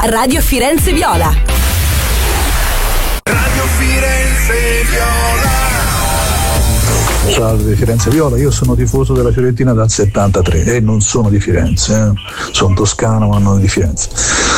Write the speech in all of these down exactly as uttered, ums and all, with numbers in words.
Radio Firenze Viola. Radio Firenze Viola. Salve Firenze Viola, io sono tifoso della Fiorentina dal settantatré e non sono di Firenze, eh. sono toscano ma non di Firenze.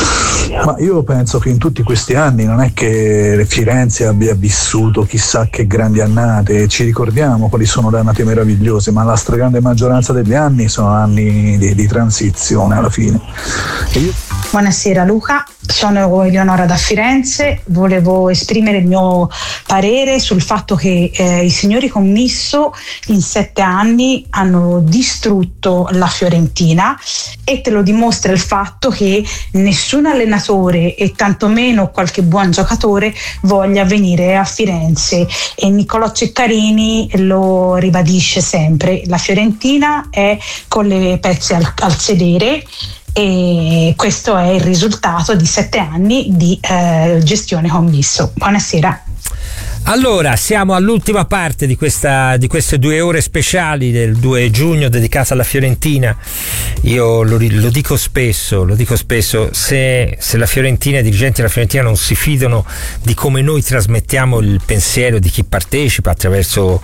Ma io penso che in tutti questi anni non è che Firenze abbia vissuto chissà che grandi annate, ci ricordiamo quali sono le annate meravigliose, ma la stragrande maggioranza degli anni sono anni di, di transizione alla fine. E io... Buonasera Luca, sono Eleonora da Firenze, volevo esprimere il mio parere sul fatto che eh, i signori Commisso in sette anni hanno distrutto la Fiorentina, e te lo dimostra il fatto che nessun allenatore e tantomeno qualche buon giocatore voglia venire a Firenze, e Niccolò Ceccarini lo ribadisce sempre: la Fiorentina è con le pezze al, al sedere. E questo è il risultato di sette anni di eh, gestione Commisso. Buonasera. Allora, siamo all'ultima parte di, questa, di queste due ore speciali del due giugno dedicate alla Fiorentina. Io lo, lo dico spesso, lo dico spesso, se, se la Fiorentina, i dirigenti della Fiorentina non si fidano di come noi trasmettiamo il pensiero di chi partecipa attraverso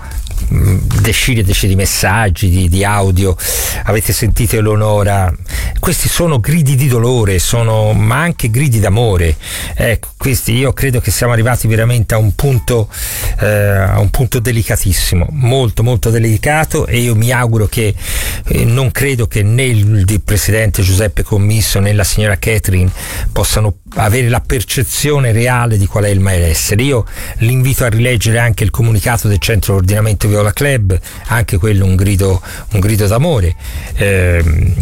decine e decine di messaggi, di, di audio, avete sentito Eleonora, questi sono gridi di dolore, sono ma anche gridi d'amore. Ecco, questi, io credo che siamo arrivati veramente a un punto eh, a un punto delicatissimo, molto molto delicato, e io mi auguro che eh, non credo che né il, il presidente Giuseppe Commisso né la signora Catherine possano avere la percezione reale di qual è il malessere. Io l'invito a rileggere anche il comunicato del Centro Ordinamento Viola Club, anche quello un grido un grido d'amore, eh,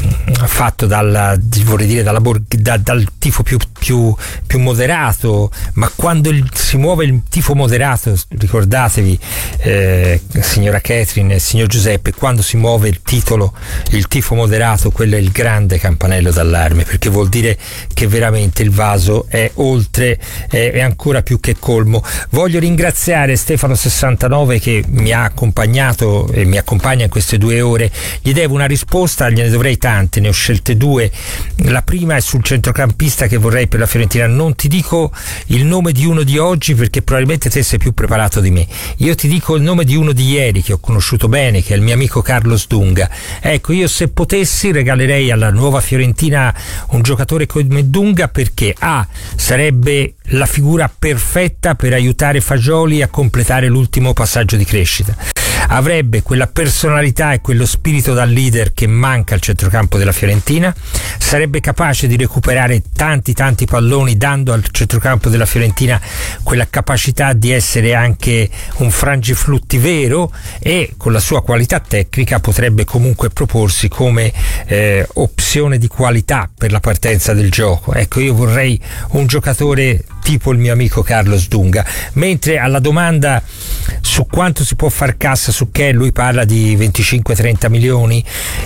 fatto dalla, vorrei dire dalla, da, dal tifo più, più, più moderato, ma quando il, si muove il tifo moderato, ricordatevi eh, signora Catherine e signor Giuseppe, quando si muove il titolo il tifo moderato, quello è il grande campanello d'allarme, perché vuol dire che veramente il vaso è oltre, è, è ancora più che colmo. Voglio ringraziare Stefano sessantanove che mi ha accompagnato e mi accompagna in queste due ore. Gli devo una risposta, gliene dovrei tante, ne ho scelte due. La prima è sul centrocampista che vorrei per la Fiorentina. Non ti dico il nome di uno di oggi perché probabilmente te sei più preparato di me. Io ti dico il nome di uno di ieri che ho conosciuto bene, che è il mio amico Carlos Dunga. Ecco, io se potessi regalerei alla nuova Fiorentina un giocatore come Dunga, perché A, sarebbe la figura perfetta per aiutare Fagioli a completare l'ultimo passaggio di crescita. Avrebbe quella personalità e quello spirito da leader che manca al centrocampo della Fiorentina, sarebbe capace di recuperare tanti tanti palloni, dando al centrocampo della Fiorentina quella capacità di essere anche un frangiflutti vero, e con la sua qualità tecnica potrebbe comunque proporsi come eh, opzione di qualità per la partenza del gioco. Ecco, io vorrei un giocatore tipo il mio amico Carlos Dunga. Mentre alla domanda su quanto si può far cassa su Ken, lui parla di venticinque trenta milioni,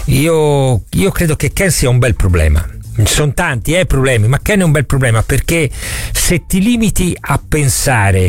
io, io credo che Ken sia un bel problema. Ci sono tanti eh, problemi, ma Ken è un bel problema, perché se ti limiti a pensare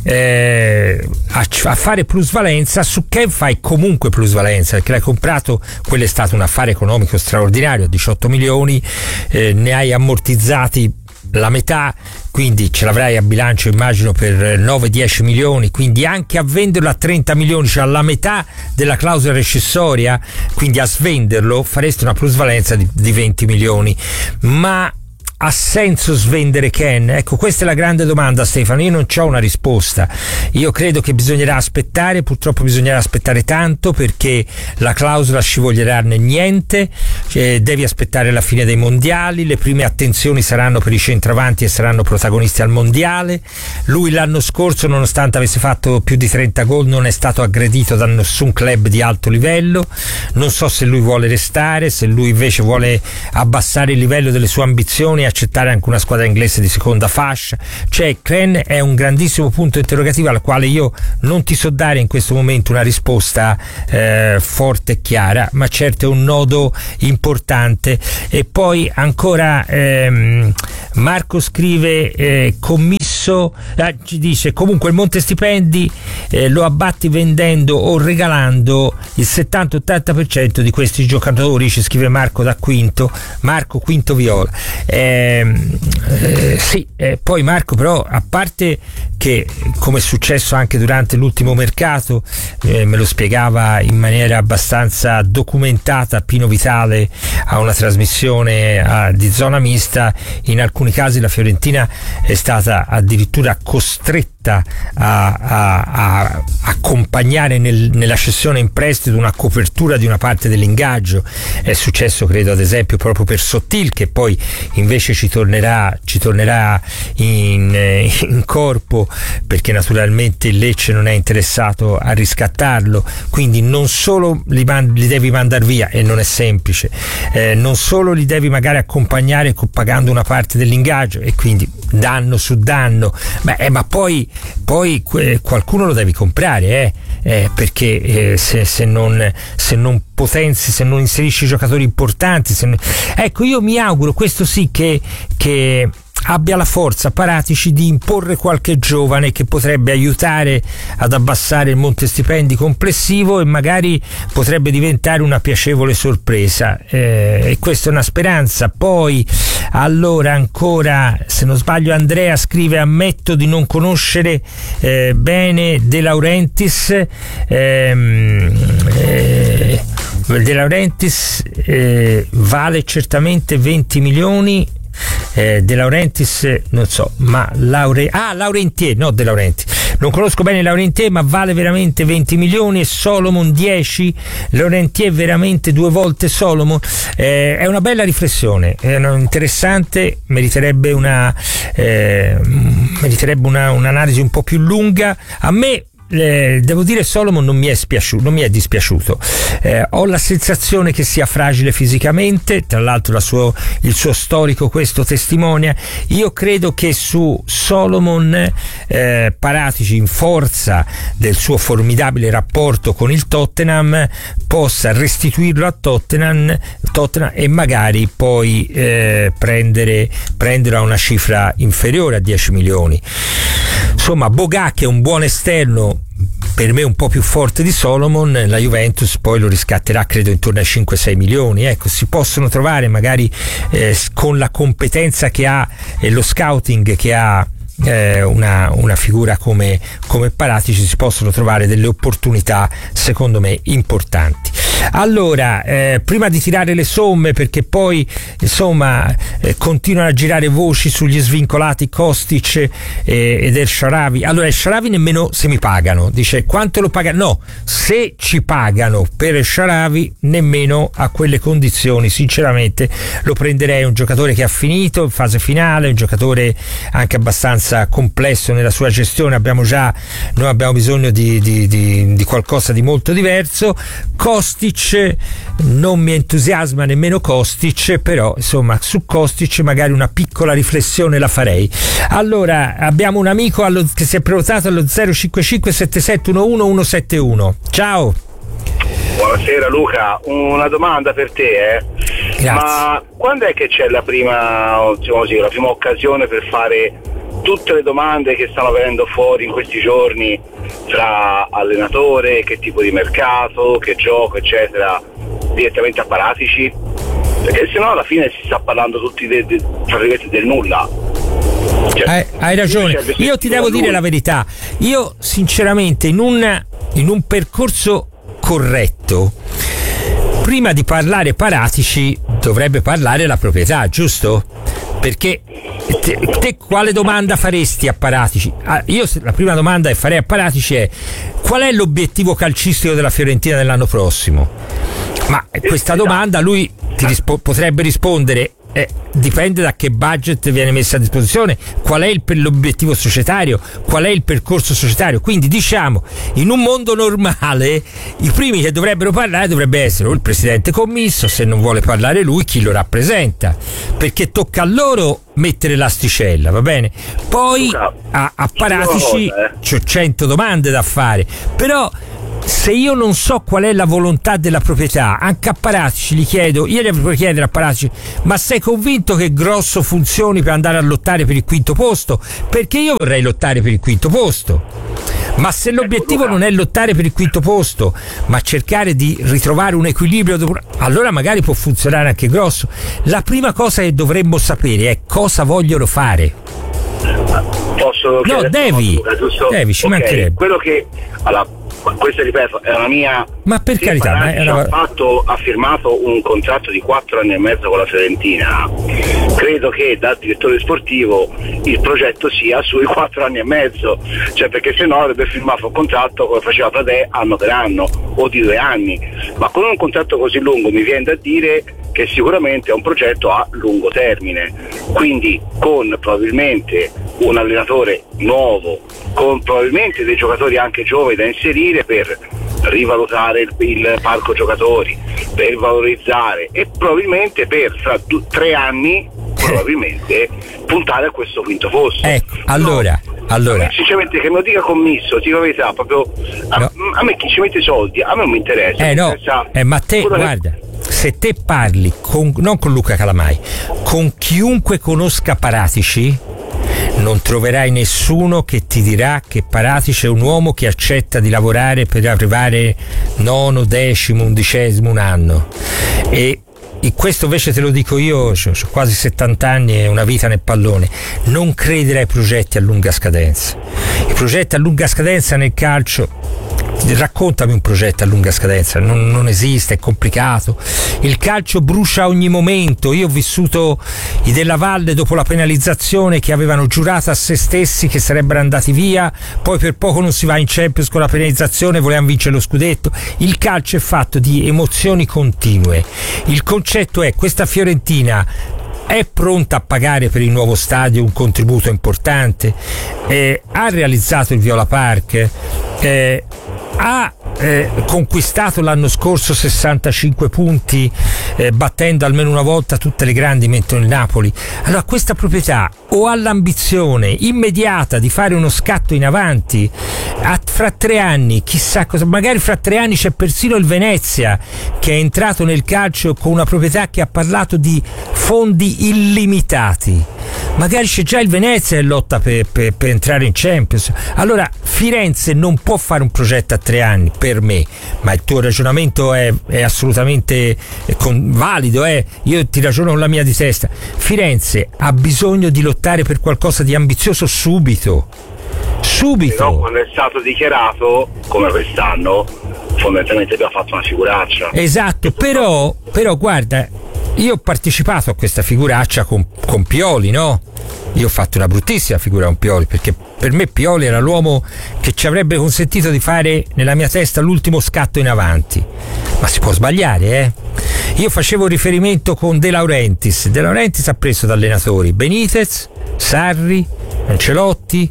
Eh, a, a fare plusvalenza, su Ken fai comunque plusvalenza, perché l'hai comprato, quello è stato un affare economico straordinario, diciotto milioni, eh, ne hai ammortizzati la metà, quindi ce l'avrai a bilancio immagino per nove dieci milioni, quindi anche a venderlo a trenta milioni, cioè alla metà della clausola rescissoria, quindi a svenderlo faresti una plusvalenza di, di venti milioni. Ma ha senso svendere Ken? Ecco, questa è la grande domanda, Stefano. Io non c'ho una risposta. Io credo che bisognerà aspettare, purtroppo bisognerà aspettare tanto, perché la clausola scivolerà nel niente, eh, devi aspettare la fine dei mondiali, le prime attenzioni saranno per i centravanti e saranno protagonisti al mondiale. Lui l'anno scorso, nonostante avesse fatto più di trenta gol, non è stato aggredito da nessun club di alto livello. Non so se lui vuole restare, se lui invece vuole abbassare il livello delle sue ambizioni, accettare anche una squadra inglese di seconda fascia. Cioè, Ken è un grandissimo punto interrogativo al quale io non ti so dare in questo momento una risposta eh, forte e chiara, ma certo è un nodo importante. E poi ancora ehm, Marco scrive eh, Commisso successo, eh, ci dice comunque il monte stipendi eh, lo abbatti vendendo o regalando il settanta ottanta per cento di questi giocatori, ci scrive Marco da Quinto, Marco Quinto Viola. Eh, eh, sì, eh, poi Marco però, a parte che come è successo anche durante l'ultimo mercato, eh, me lo spiegava in maniera abbastanza documentata Pino Vitale a una trasmissione a, di zona mista, in alcuni casi la Fiorentina è stata addirittura costretta a, a, a accompagnare nel, nella cessione in prestito una copertura di una parte dell'ingaggio. È successo credo ad esempio proprio per Sottil, che poi invece ci tornerà, ci tornerà in, in corpo, perché naturalmente il Lecce non è interessato a riscattarlo, quindi non solo li, man- li devi mandare via, e non è semplice, eh, non solo li devi magari accompagnare pagando una parte dell'ingaggio, e quindi danno su danno, ma, eh, ma poi, poi eh, qualcuno lo devi comprare, eh, eh, perché eh, se, se, non, se non potenzi, se non inserisci giocatori importanti, se non... ecco, io mi auguro, questo sì, che, che abbia la forza Paratici di imporre qualche giovane che potrebbe aiutare ad abbassare il monte stipendi complessivo e magari potrebbe diventare una piacevole sorpresa, eh, e questa è una speranza. Poi allora ancora, se non sbaglio, Andrea scrive: ammetto di non conoscere eh, bene De Laurentiis, ehm, eh, De Laurentiis eh, vale certamente venti milioni. Eh, De Laurentiis non so, ma Laure... ah Laurentier, no De Laurentiis, non conosco bene Laurentier, ma vale veramente venti milioni, e Solomon dieci, Laurentier veramente due volte Solomon. Eh, è una bella riflessione, è una, interessante, meriterebbe una eh, meriterebbe una, un'analisi un po' più lunga. A me Eh, devo dire, Solomon non mi è spiaciuto, non mi è dispiaciuto. Eh, ho la sensazione che sia fragile fisicamente, tra l'altro la suo, il suo storico questo testimonia. Io credo che su Solomon eh, Paratici, in forza del suo formidabile rapporto con il Tottenham, possa restituirlo a Tottenham, Tottenham e magari poi eh, prendere, prendere a una cifra inferiore a dieci milioni. Insomma, Boga, che è un buon esterno, per me un po' più forte di Solomon, la Juventus poi lo riscatterà credo intorno ai cinque sei milioni. Ecco, si possono trovare magari eh, con la competenza che ha e lo scouting che ha eh, una, una figura come, come Paratici, si possono trovare delle opportunità secondo me importanti. Allora, eh, prima di tirare le somme, perché poi insomma eh, continuano a girare voci sugli svincolati Kostic eh, ed El Shaarawy. Allora, El Shaarawy nemmeno se mi pagano, dice quanto lo pagano, no, se ci pagano per El Shaarawy nemmeno a quelle condizioni sinceramente lo prenderei. Un giocatore che ha finito in fase finale, un giocatore anche abbastanza complesso nella sua gestione, abbiamo già noi abbiamo bisogno di, di, di, di qualcosa di molto diverso. Kostic non mi entusiasma nemmeno Kostic, però insomma su Kostic magari una piccola riflessione la farei. Allora, abbiamo un amico allo, che si è prenotato allo zero cinque cinque sette sette uno uno uno sette uno. Ciao. Buonasera Luca, una domanda per te, eh? Grazie. Ma quando è che c'è la prima, diciamo così, la prima occasione per fare tutte le domande che stanno venendo fuori in questi giorni tra allenatore, che tipo di mercato, che gioco, eccetera, direttamente a Paratici? Perché sennò alla fine si sta parlando tutti de, de, tra virgolette del nulla. Cioè, hai, hai ragione, io ti devo dire la verità, io sinceramente in un, in un percorso corretto, prima di parlare Paratici dovrebbe parlare la proprietà, giusto? Perché te, te quale domanda faresti a Paratici? Ah, io la prima domanda che farei a Paratici è: qual è l'obiettivo calcistico della Fiorentina dell'anno prossimo? Ma questa domanda lui ti rispo- potrebbe rispondere: eh, dipende da che budget viene messo a disposizione, qual è il, l'obiettivo societario, qual è il percorso societario. Quindi diciamo, in un mondo normale i primi che dovrebbero parlare dovrebbe essere o il presidente commisso, se non vuole parlare lui chi lo rappresenta, perché tocca a loro mettere l'asticella, va bene? Poi a, a Paratici c'ho cento domande da fare, però se io non so qual è la volontà della proprietà, anche a Paratici gli chiedo, io gli vorrei chiedere a Paratici, ma sei convinto che Grosso funzioni per andare a lottare per il quinto posto? Perché io vorrei lottare per il quinto posto. Ma se l'obiettivo non è lottare per il quinto posto, ma cercare di ritrovare un equilibrio, allora magari può funzionare anche Grosso. La prima cosa che dovremmo sapere è cosa vogliono fare. Posso no, devi, Luca, devi, ci okay. mancherebbe. Quello che, allora, questa ripeto, è una mia. Ma per carità, ma è una... ha, fatto, ha firmato un contratto di quattro anni e mezzo con la Fiorentina. Credo che da direttore sportivo il progetto sia sui quattro anni e mezzo, cioè perché se no avrebbe firmato un contratto come faceva Pradè anno per anno o di due anni. Ma con un contratto così lungo mi viene da dire che sicuramente è un progetto a lungo termine, quindi con probabilmente un allenatore nuovo, con probabilmente dei giocatori anche giovani da inserire per rivalutare il, il parco giocatori, per valorizzare e probabilmente per fra due, tre anni probabilmente puntare a questo quinto posto. Ecco, allora, no, allora. Sinceramente che me lo dica commisso, dico la verità, proprio a, no. a me chi ci mette i soldi, a me non mi interessa. Eh mi no, interessa, eh, ma te guarda. Che... se te parli con, non con Luca Calamai, con chiunque conosca Paratici, non troverai nessuno che ti dirà che Paratici è un uomo che accetta di lavorare per arrivare nono, decimo, undicesimo un anno. E questo invece te lo dico io, ho quasi settanta anni e una vita nel pallone. Non credere ai progetti a lunga scadenza. I progetti a lunga scadenza nel calcio, raccontami un progetto a lunga scadenza, non, non esiste, è complicato. Il calcio brucia a ogni momento. Io ho vissuto i Della Valle dopo la penalizzazione, che avevano giurato a se stessi che sarebbero andati via, poi per poco non si va in Champions con la penalizzazione, volevano vincere lo scudetto. Il calcio è fatto di emozioni continue. Il concetto è: questa Fiorentina è pronta a pagare per il nuovo stadio un contributo importante, eh, ha realizzato il Viola Park, eh, ha eh, conquistato l'anno scorso sessantacinque punti, eh, battendo almeno una volta tutte le grandi, mentre il Napoli. Allora questa proprietà o ha l'ambizione immediata di fare uno scatto in avanti, a, fra tre anni chissà cosa, magari fra tre anni c'è persino il Venezia che è entrato nel calcio con una proprietà che ha parlato di fondi illimitati, magari c'è già il Venezia che lotta per, per, per entrare in Champions. Allora Firenze non può fare un progetto a tre anni, per me, ma il tuo ragionamento è, è assolutamente con, valido, eh? Io ti ragiono con la mia di testa. Firenze ha bisogno di lottare per qualcosa di ambizioso subito subito. Però quando è stato dichiarato come quest'anno fondamentalmente abbiamo fatto una figuraccia. Esatto, però però guarda, io ho partecipato a questa figuraccia con, con Pioli, no? Io ho fatto una bruttissima figura con Pioli, perché per me Pioli era l'uomo che ci avrebbe consentito di fare nella mia testa l'ultimo scatto in avanti. Ma si può sbagliare, eh? Io facevo riferimento con De Laurentiis. De Laurentiis ha preso da allenatori Benitez, Sarri, Ancelotti,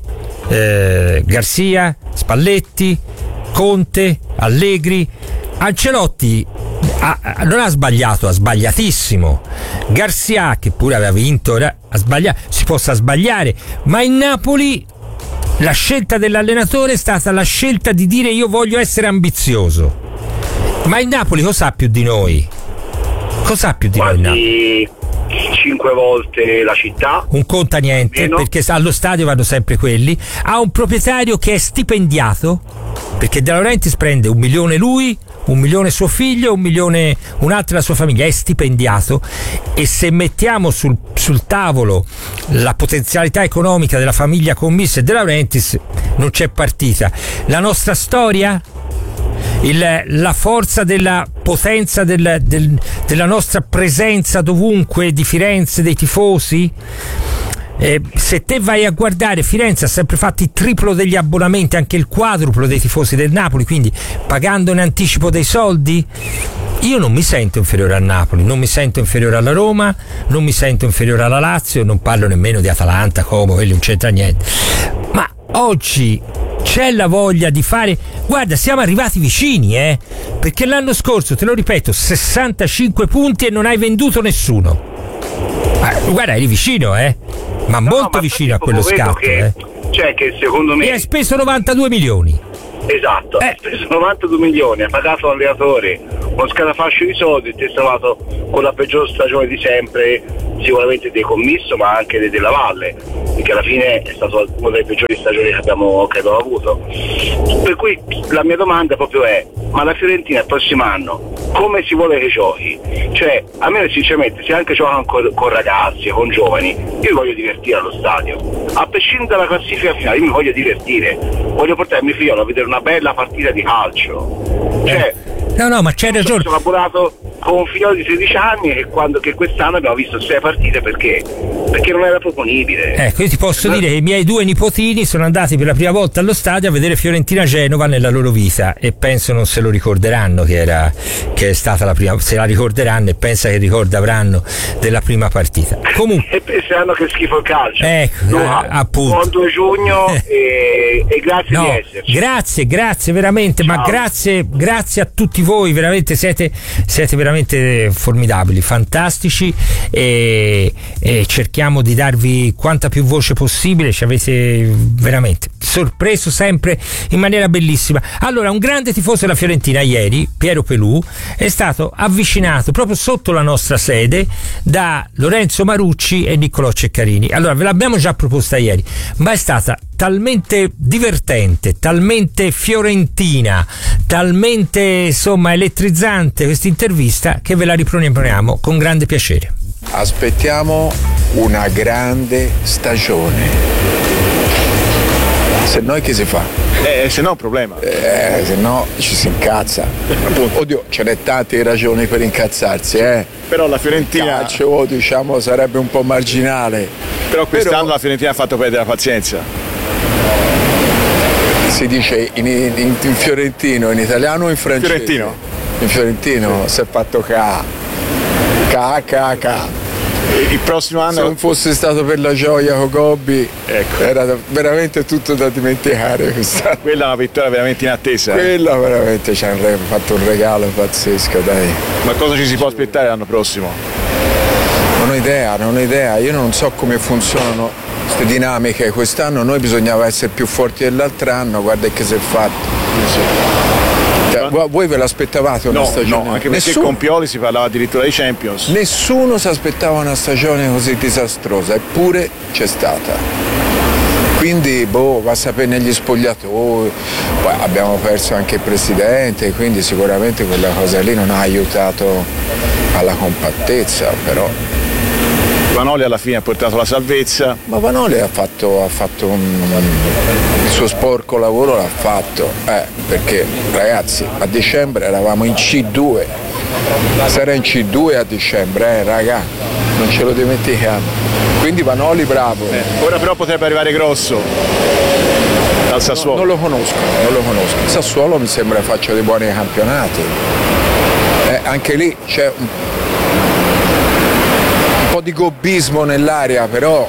eh, Garcia, Spalletti, Conte, Allegri. Ancelotti ha, non ha sbagliato, ha sbagliatissimo. Garcia, che pure aveva vinto, ha sbagliato, si possa sbagliare, ma in Napoli la scelta dell'allenatore è stata la scelta di dire: io voglio essere ambizioso. Ma il Napoli cosa ha più di noi? Cosa ha più di Quasi noi? cinque volte la città. Un conta niente, meno, perché allo stadio vanno sempre quelli. Ha un proprietario che è stipendiato, perché De Laurentiis prende un milione lui, un milione suo figlio, un milione un'altra la sua famiglia, è stipendiato. E se mettiamo sul, sul tavolo la potenzialità economica della famiglia Commissa e De Laurentiis, non c'è partita. La nostra storia, il, la forza della potenza del, del, della nostra presenza dovunque, di Firenze, dei tifosi. Eh, se te vai a guardare, Firenze ha sempre fatto il triplo degli abbonamenti, anche il quadruplo dei tifosi del Napoli, quindi pagando in anticipo dei soldi. Io non mi sento inferiore al Napoli, non mi sento inferiore alla Roma, non mi sento inferiore alla Lazio, non parlo nemmeno di Atalanta, Como, quelli non c'entra niente. Ma oggi c'è la voglia di fare. Guarda, siamo arrivati vicini, eh? Perché l'anno scorso, te lo ripeto, sessantacinque punti e non hai venduto nessuno. Ma, guarda, eri vicino, eh? Ma no, molto ma vicino a quello scatto, che, eh? Cioè che secondo me... E hai speso novantadue milioni. Esatto, eh. ha speso novantadue milioni, ha pagato l'allenatore uno scatafascio di soldi e ti è trovato con la peggior stagione di sempre, sicuramente dei commisso ma anche dei della Valle, perché alla fine è stato una delle peggiori stagioni che abbiamo, che abbiamo avuto. Per cui la mia domanda proprio è: ma la Fiorentina il prossimo anno come si vuole che giochi? Cioè, a me sinceramente, se anche giocano con, con ragazzi, con giovani, io mi voglio divertire allo stadio, a prescindere dalla classifica finale. Io mi voglio divertire, voglio portare mio figlio a vedere una bella partita di calcio. Cioè, no no ma c'hai ragione, ho collaborato con un figlio di sedici anni che, quando, che quest'anno abbiamo visto sei partite perché perché non era proponibile. Ecco, io ti posso dire che i miei due nipotini sono andati per la prima volta allo stadio a vedere Fiorentina-Genova nella loro vita e penso non se lo ricorderanno che era che è stata la prima, se la ricorderanno, e pensa che ricordo avranno della prima partita. Comunque e penseranno che schifo il calcio. Ecco, no, eh, appunto. Buon due giugno e, e grazie no, di esserci. Grazie, grazie veramente, Ciao. ma grazie, grazie a tutti voi, veramente siete, siete veramente formidabili, fantastici e, e cerchiamo di darvi quanta più voce possibile, ci avete veramente sorpreso sempre in maniera bellissima. Allora, un grande tifoso della Fiorentina ieri, Piero Pelù, è stato avvicinato proprio sotto la nostra sede da Lorenzo Marucci e Niccolò Ceccarini. Allora, ve l'abbiamo già proposta ieri, ma è stata talmente divertente, talmente fiorentina, talmente insomma elettrizzante questa intervista che ve la riproponiamo con grande piacere. Aspettiamo una grande stagione. Se no che si fa? Eh, se no un problema. Eh, se no ci si incazza. Oddio, ce n'è tante ragioni per incazzarsi, eh. Però la Fiorentina. Il calcio, diciamo, sarebbe un po' marginale. Però quest'anno Però... la Fiorentina ha fatto perdere la pazienza. Si dice in, in, in fiorentino, in italiano o in francese? Fiorentino. In fiorentino sì. Si è fatto ca. Ca, ca, ca. Il prossimo anno, se non fosse stato per la gioia con Gobbi, ecco, era da, veramente tutto da dimenticare quest'anno. Quella è una vittoria veramente inattesa. Quella eh. veramente ci hanno fatto un regalo pazzesco, dai. Ma cosa ci si può aspettare l'anno prossimo? Non ho idea, non ho idea. Io non so come funzionano queste dinamiche. Quest'anno noi bisognava essere più forti dell'altro anno, guarda che si è fatto. Sì. Voi ve l'aspettavate una no, stagione? No, anche perché Nessuno... con Pioli si parlava addirittura di Champions. Nessuno si aspettava una stagione così disastrosa, eppure c'è stata. Quindi, boh, va a sapere negli spogliatori. Poi abbiamo perso anche il presidente, quindi sicuramente quella cosa lì non ha aiutato alla compattezza, però. Vanoli alla fine ha portato la salvezza. Ma Vanoli ha fatto, ha fatto un, il suo sporco lavoro, l'ha fatto, eh, perché ragazzi a dicembre eravamo in C due, si era in C due a dicembre, eh, raga, non ce lo dimentichiamo. Quindi Vanoli bravo. Eh, ora però potrebbe arrivare Grosso dal Sassuolo. Non lo conosco, non lo conosco. Il Sassuolo mi sembra faccia dei buoni campionati. Eh, anche lì c'è un di gobbismo nell'aria, però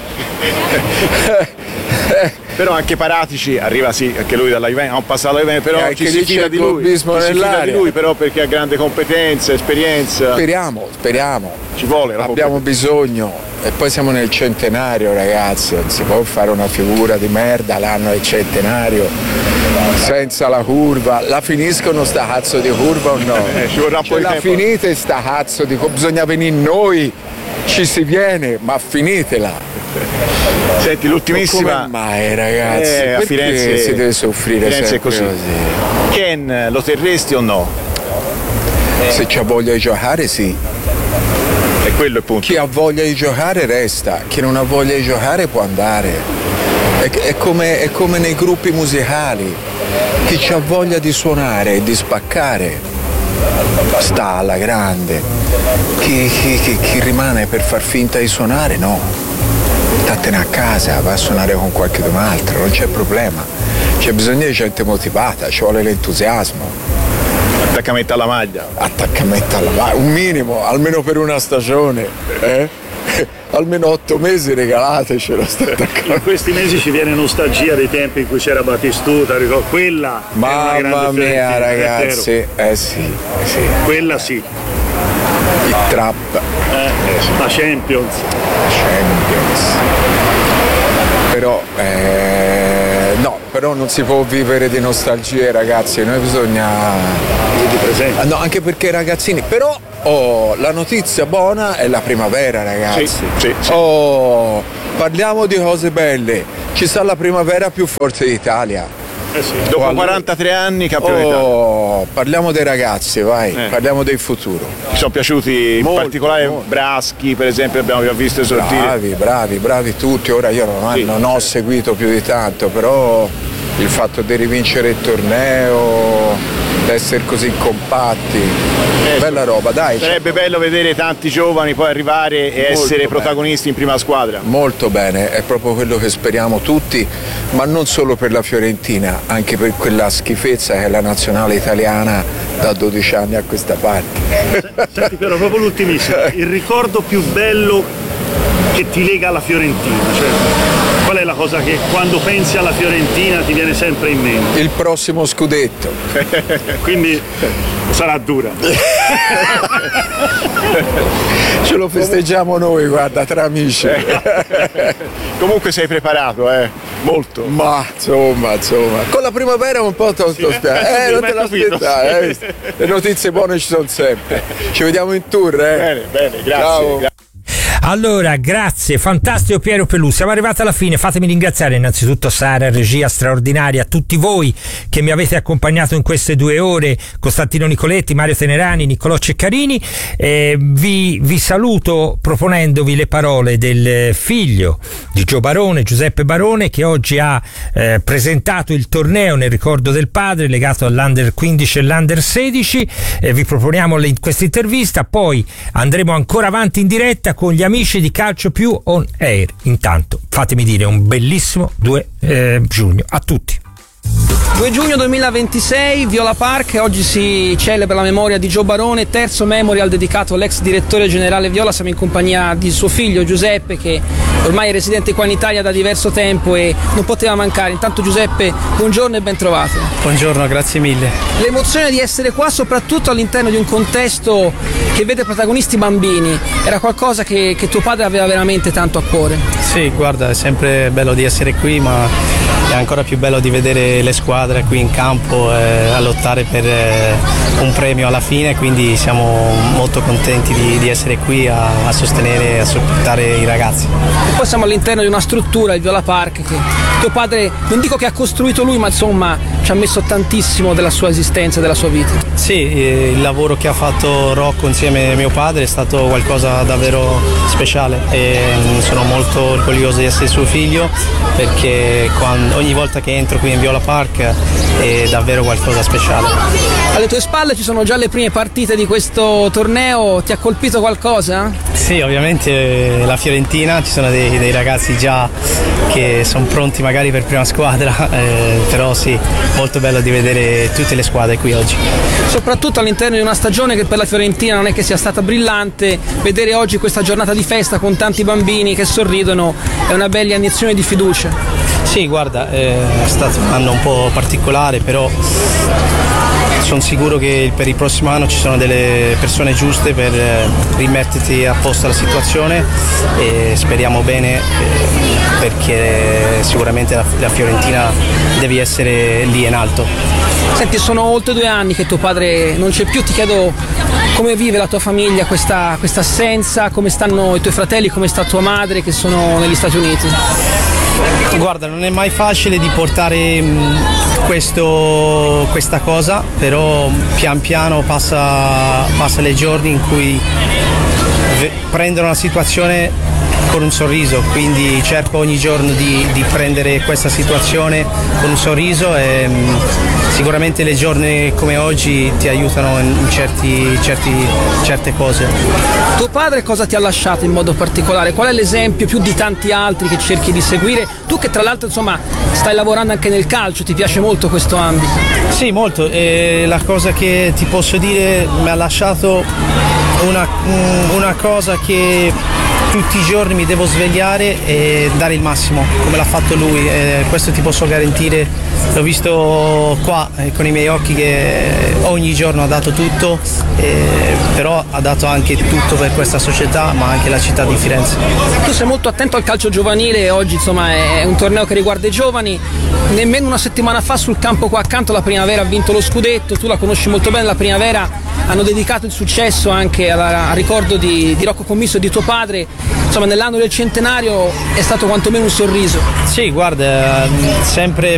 però anche Paratici arriva sì, anche lui dalla Juventus, non passato alla Juventus, però ci si fida di lui, ci si fida di lui però perché ha grande competenza, esperienza. Speriamo, speriamo. Ci vuole, abbiamo bisogno. E poi siamo nel centenario, ragazzi, non si può fare una figura di merda l'anno del centenario senza la curva. La finiscono sta cazzo di curva o no? Eh, ci vorrà cioè, poi la tempo. Finite sta cazzo di curva, bisogna venire noi. Ci si viene, ma finitela. Senti, l'ultimissima. Come mai, ragazzi? Eh, a Firenze si deve soffrire Firenze sempre così. così. Ken, lo terresti o no? Se c'ha voglia di giocare, sì. E quello è il punto. Chi ha voglia di giocare resta, chi non ha voglia di giocare può andare. È, è, come, è come nei gruppi musicali. Chi ha voglia di suonare e di spaccare sta alla grande. Chi, chi, chi, chi rimane per far finta di suonare, no. Statene a casa, va a suonare con qualcun altro, non c'è problema. C'è bisogno di gente motivata, ci vuole l'entusiasmo. Attaccamento alla maglia. Attaccamento alla maglia, un minimo, almeno per una stagione. Eh? Almeno otto mesi regalatecelo. In questi mesi ci viene nostalgia dei tempi in cui c'era Battistuta, ricordo, quella. Mamma mia, ragazzi, eh sì, sì. Quella sì. Il trap. Eh, la Champions. Champions. Però eh, però non si può vivere di nostalgie, ragazzi, noi bisogna di presente. No, anche perché i ragazzini, però oh, la notizia buona è la primavera, ragazzi. Sì, sì, sì. Oh, parliamo di cose belle, ci sta la primavera più forte d'Italia. Eh sì, dopo Quando... quarantatré anni campione d'Italia. Oh, parliamo dei ragazzi, vai, eh. parliamo del futuro. Mi sono piaciuti molto, in particolare molto. Braschi, per esempio, abbiamo già visto esortire. Bravi, bravi, bravi tutti. Ora io non, sì, non ho sì. seguito più di tanto, però il fatto di rivincere il torneo, di essere così compatti, eh, bella roba, dai. Sarebbe bello vedere tanti giovani poi arrivare e molto essere bene. Protagonisti in prima squadra. Molto bene, è proprio quello che speriamo tutti, ma non solo per la Fiorentina, anche per quella schifezza che è la nazionale italiana da dodici anni a questa parte. Senti però, proprio l'ultimissimo, il ricordo più bello che ti lega alla Fiorentina, cioè qual è la cosa che quando pensi alla Fiorentina ti viene sempre in mente? Il prossimo scudetto. Quindi sarà dura. Ce lo festeggiamo noi, guarda, tra amici. Comunque sei preparato, eh? Molto. Ma insomma, insomma. Con la primavera un po' to- sì, to- eh, non te l'aspettare, eh? Le notizie buone ci sono sempre. Ci vediamo in tour, eh? Bene, bene, grazie. Ciao. Gra- Allora, grazie, fantastico Piero Pelù, siamo arrivati alla fine. Fatemi ringraziare innanzitutto Sara, regia straordinaria, a tutti voi che mi avete accompagnato in queste due ore, Costantino Nicoletti, Mario Tenerani, Niccolò Ceccarini. Eh, vi, vi saluto proponendovi le parole del figlio di Gio Barone, Giuseppe Barone, che oggi ha eh, presentato il torneo nel ricordo del padre legato all'Under quindici e l'Under sedici. Eh, vi proponiamo le, questa intervista, poi andremo ancora avanti in diretta con gli amici di Calcio Più on Air. Intanto fatemi dire un bellissimo due giugno a tutti. due giugno duemilaventisei, Viola Park, oggi si celebra la memoria di Gio Barone, terzo memorial dedicato all'ex direttore generale Viola. Siamo in compagnia di suo figlio Giuseppe, che ormai è residente qua in Italia da diverso tempo e non poteva mancare. Intanto Giuseppe, buongiorno e ben trovato. Buongiorno, grazie mille. L'emozione di essere qua soprattutto all'interno di un contesto che vede protagonisti bambini, era qualcosa che, che tuo padre aveva veramente tanto a cuore? Sì, guarda, è sempre bello di essere qui, ma è ancora più bello di vedere le squadre qui in campo eh, a lottare per eh, un premio alla fine, quindi siamo molto contenti di, di essere qui a, a sostenere e a supportare i ragazzi. E poi siamo all'interno di una struttura, il Viola Park, che tuo padre, non dico che ha costruito lui, ma insomma ci ha messo tantissimo della sua esistenza, della sua vita. Sì, eh, il lavoro che ha fatto Rocco insieme a mio padre è stato qualcosa davvero speciale e sono molto orgoglioso di essere suo figlio, perché quando, ogni volta che entro qui in Viola Park è davvero qualcosa speciale. Alle tue spalle ci sono già le prime partite di questo torneo, ti ha colpito qualcosa? Sì, ovviamente la Fiorentina, ci sono dei, dei ragazzi già che sono pronti magari per prima squadra, eh, però sì, molto bello di vedere tutte le squadre qui oggi. Soprattutto all'interno di una stagione che per la Fiorentina non è che sia stata brillante, vedere oggi questa giornata di festa con tanti bambini che sorridono è una bella iniezione di fiducia. Sì, guarda, è stato un anno un po' particolare, però sono sicuro che per il prossimo anno ci sono delle persone giuste per rimetterti a posto la situazione e speriamo bene, perché sicuramente la, la Fiorentina deve essere lì in alto. Senti, sono oltre due anni che tuo padre non c'è più, ti chiedo come vive la tua famiglia questa, questa assenza, come stanno i tuoi fratelli, come sta tua madre che sono negli Stati Uniti? Guarda, non è mai facile di portare questo, questa cosa, però pian piano passa, passa le giorni in cui prendono la situazione con un sorriso, quindi cerco ogni giorno di, di prendere questa situazione con un sorriso e mh, sicuramente le giorni come oggi ti aiutano in certi, certi, certe cose. Tuo padre cosa ti ha lasciato in modo particolare? Qual è l'esempio più di tanti altri che cerchi di seguire? Tu che tra l'altro insomma stai lavorando anche nel calcio, ti piace molto questo ambito? Sì, molto, e la cosa che ti posso dire mi ha lasciato una, una cosa che tutti i giorni mi devo svegliare e dare il massimo, come l'ha fatto lui, e questo ti posso garantire. L'ho visto qua eh, con i miei occhi che ogni giorno ha dato tutto, eh, però ha dato anche tutto per questa società, ma anche la città di Firenze. Tu sei molto attento al calcio giovanile, oggi insomma è un torneo che riguarda i giovani. Nemmeno una settimana fa sul campo qua accanto la Primavera ha vinto lo scudetto, tu la conosci molto bene, la Primavera hanno dedicato il successo anche alla, al ricordo di, di Rocco Commisso e di tuo padre. Insomma, nell'anno del centenario è stato quantomeno un sorriso. Sì, guarda, sempre